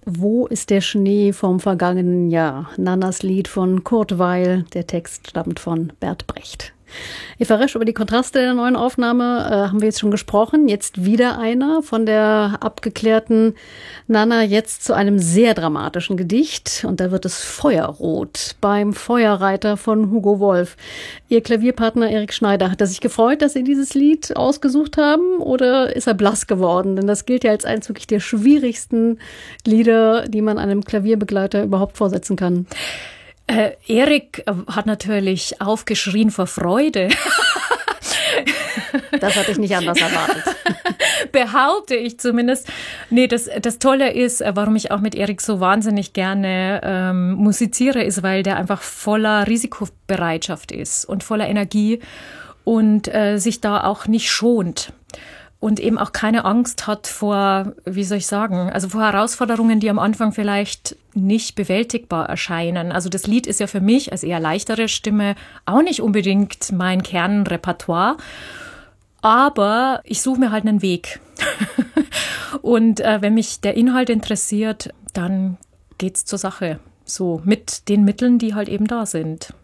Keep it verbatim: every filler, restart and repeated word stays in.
Wo ist der Schnee vom vergangenen Jahr? Nannas Lied von Kurt Weill. Der Text stammt von Bert Brecht. Eva Resch, über die Kontraste der neuen Aufnahme äh, haben wir jetzt schon gesprochen. Jetzt wieder einer von der abgeklärten Nanna, jetzt zu einem sehr dramatischen Gedicht. Und da wird es feuerrot beim Feuerreiter von Hugo Wolf. Ihr Klavierpartner Erik Schneider, hat er sich gefreut, dass Sie dieses Lied ausgesucht haben? Oder ist er blass geworden? Denn das gilt ja als eines wirklich der schwierigsten Lieder, die man einem Klavierbegleiter überhaupt vorsetzen kann. Äh, Erik hat natürlich aufgeschrien vor Freude. Das hatte ich nicht anders erwartet. Behaupte ich zumindest. Nee, das, das Tolle ist, warum ich auch mit Erik so wahnsinnig gerne ähm, musiziere, ist, weil der einfach voller Risikobereitschaft ist und voller Energie und äh, sich da auch nicht schont. Und eben auch keine Angst hat vor, wie soll ich sagen, also vor Herausforderungen, die am Anfang vielleicht nicht bewältigbar erscheinen. Also das Lied ist ja für mich als eher leichtere Stimme auch nicht unbedingt mein Kernrepertoire. Aber ich suche mir halt einen Weg. Und äh, wenn mich der Inhalt interessiert, dann geht's zur Sache. So mit den Mitteln, die halt eben da sind.